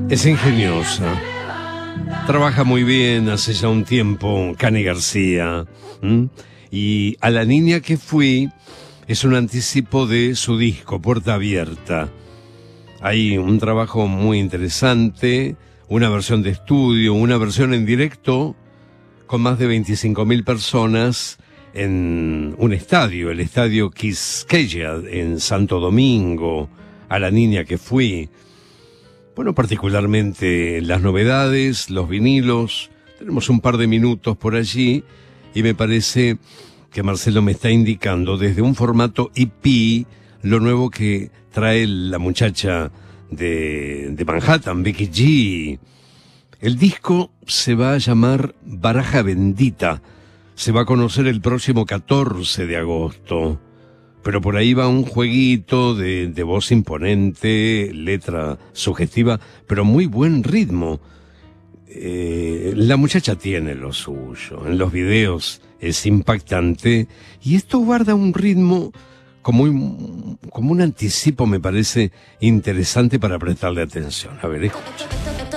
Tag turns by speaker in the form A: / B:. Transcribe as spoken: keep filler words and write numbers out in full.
A: Es ingeniosa. Trabaja muy bien hace ya un tiempo, Cani García. ¿m? Y A la niña que fui es un anticipo de su disco, Puerta Abierta. Hay un trabajo muy interesante, una versión de estudio, una versión en directo, con más de veinticinco mil personas en un estadio, el estadio Quisqueya, en Santo Domingo. A la niña que fui. Bueno, particularmente las novedades, los vinilos. Tenemos un par de minutos por allí y me parece que Marcelo me está indicando desde un formato E P lo nuevo que trae la muchacha de, de Manhattan, Becky G. El disco se va a llamar Baraja Bendita. Se va a conocer el próximo catorce de agosto. Pero por ahí va un jueguito de, de voz imponente, letra sugestiva, pero muy buen ritmo. Eh, la muchacha tiene lo suyo, en los videos es impactante, y esto guarda un ritmo como un, como un anticipo, me parece interesante para prestarle atención. A ver, escucha.